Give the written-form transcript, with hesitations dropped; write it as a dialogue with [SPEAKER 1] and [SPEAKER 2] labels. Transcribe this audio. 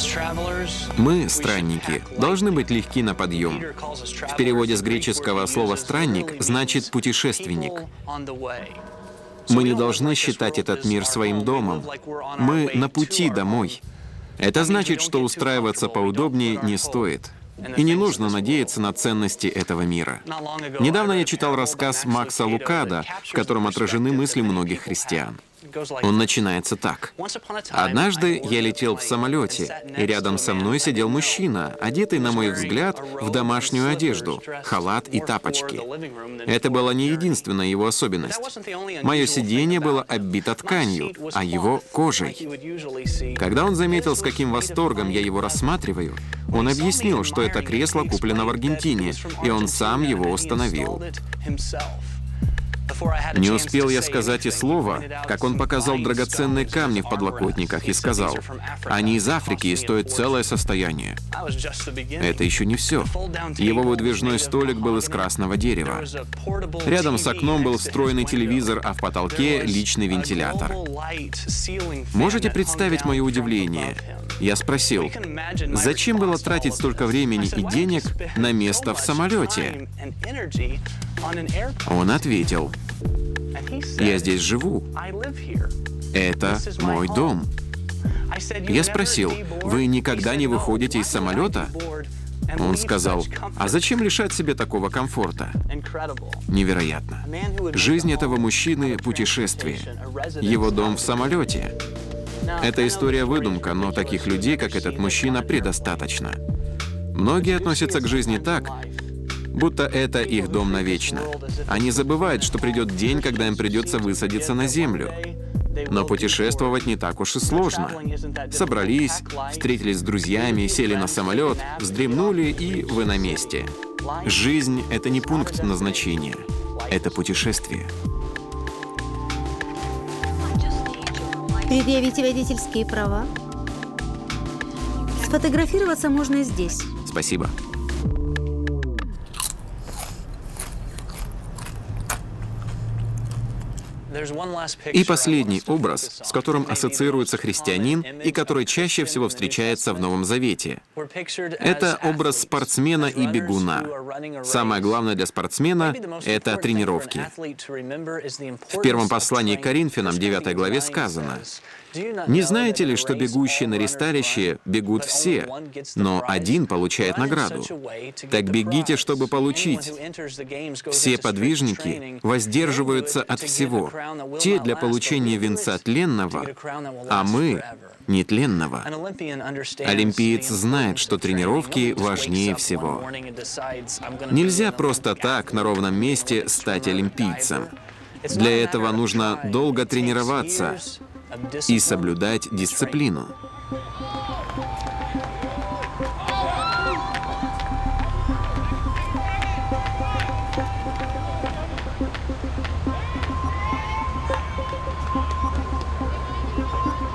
[SPEAKER 1] Мы, странники, должны быть легки на подъем. В переводе с греческого слово «странник» значит «путешественник». Мы не должны считать этот мир своим домом. Мы на пути домой. Это значит, что устраиваться поудобнее не стоит. И не нужно надеяться на ценности этого мира. Недавно я читал рассказ Макса Лукада, в котором отражены мысли многих христиан. Он начинается так. «Однажды я летел в самолете, и рядом со мной сидел мужчина, одетый, на мой взгляд, в домашнюю одежду, халат и тапочки. Это была не единственная его особенность. Мое сиденье было оббито тканью, а его — кожей. Когда он заметил, с каким восторгом я его рассматриваю, он объяснил, что это кресло куплено в Аргентине, и он сам его установил. Не успел я сказать и слова, как он показал драгоценные камни в подлокотниках и сказал: «Они из Африки и стоят целое состояние». Это еще не все. Его выдвижной столик был из красного дерева. Рядом с окном был встроенный телевизор, а в потолке — личный вентилятор. Можете представить мое удивление? Я спросил: «Зачем было тратить столько времени и денег на место в самолете?» Он ответил: «Я здесь живу. Это мой дом». Я спросил: «Вы никогда не выходите из самолета?» Он сказал: «А зачем лишать себе такого комфорта?» Невероятно. Жизнь этого мужчины — путешествие. Его дом в самолете. Эта история выдумка, но таких людей, как этот мужчина, предостаточно. Многие относятся к жизни так, будто это их дом навечно. Они забывают, что придет день, когда им придется высадиться на землю. Но путешествовать не так уж и сложно. Собрались, встретились с друзьями, сели на самолет, вздремнули, и вы на месте. Жизнь — это не пункт назначения, это путешествие.
[SPEAKER 2] Предъявите водительские права. Сфотографироваться можно здесь.
[SPEAKER 1] Спасибо. И последний образ, с которым ассоциируется христианин и который чаще всего встречается в Новом Завете. Это образ спортсмена и бегуна. Самое главное для спортсмена — это тренировки. В первом послании к Коринфянам, 9 главе, сказано: «Не знаете ли, что бегущие на ристалище бегут все, но один получает награду? Так бегите, чтобы получить. Все подвижники воздерживаются от всего, те для получения венца тленного, а мы — нетленного». Олимпиец знает, что тренировки важнее всего. Нельзя просто так на ровном месте стать олимпийцем. Для этого нужно долго тренироваться и соблюдать дисциплину.